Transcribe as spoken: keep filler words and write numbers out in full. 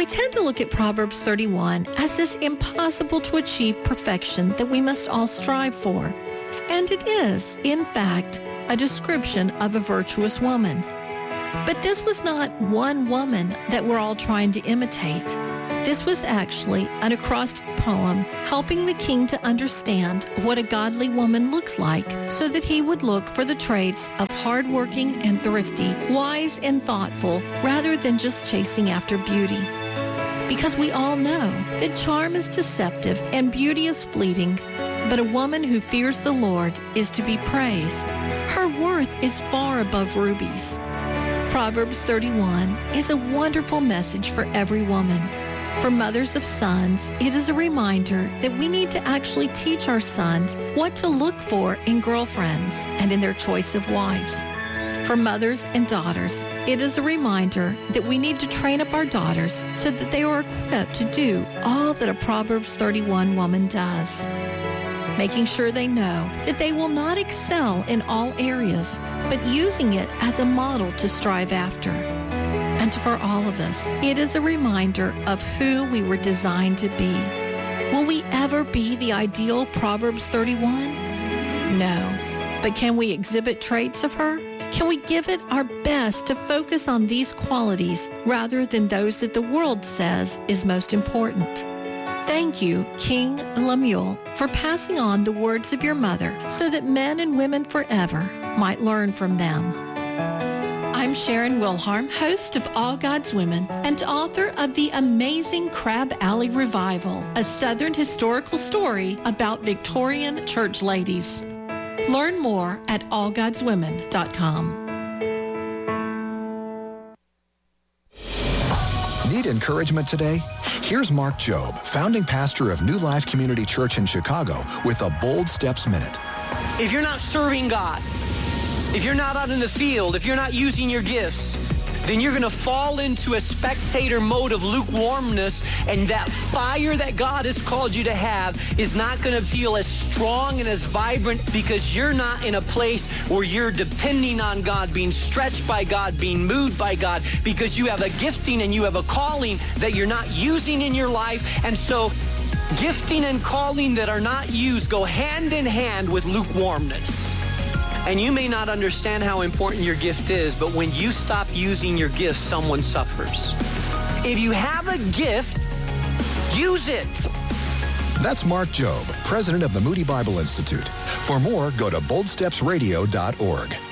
We tend to look at Proverbs thirty-one as this impossible to achieve perfection that we must all strive for. And it is, in fact, a description of a virtuous woman. But this was not one woman that we're all trying to imitate. This was actually an acrostic poem helping the king to understand what a godly woman looks like so that he would look for the traits of hardworking and thrifty, wise and thoughtful, rather than just chasing after beauty. Because we all know that charm is deceptive and beauty is fleeting, but a woman who fears the Lord is to be praised. Her worth is far above rubies. Proverbs thirty-one is a wonderful message for every woman. For mothers of sons, it is a reminder that we need to actually teach our sons what to look for in girlfriends and in their choice of wives. For mothers and daughters, it is a reminder that we need to train up our daughters so that they are equipped to do all that a Proverbs thirty-one woman does. Making sure they know that they will not excel in all areas, but using it as a model to strive after. And for all of us, it is a reminder of who we were designed to be. Will we ever be the ideal Proverbs thirty-one? No. But can we exhibit traits of her? Can we give it our best to focus on these qualities rather than those that the world says is most important? Thank you, King Lemuel, for passing on the words of your mother so that men and women forever might learn from them. I'm Sharon Wilharm, host of All God's Women and author of the amazing Crab Alley Revival, a Southern historical story about Victorian church ladies. Learn more at all gods women dot com. Need encouragement today? Here's Mark Jobe, founding pastor of New Life Community Church in Chicago, with a Bold Steps Minute. If you're not serving God, if you're not out in the field, if you're not using your gifts, then you're going to fall into a spectator mode of lukewarmness, and that fire that God has called you to have is not going to feel as strong and as vibrant because you're not in a place where you're depending on God, being stretched by God, being moved by God, because you have a gifting and you have a calling that you're not using in your life. And so gifting and calling that are not used go hand in hand with lukewarmness. And you may not understand how important your gift is, but when you stop using your gift, someone suffers. If you have a gift, use it. That's Mark Jobe, president of the Moody Bible Institute. For more, go to bold steps radio dot org.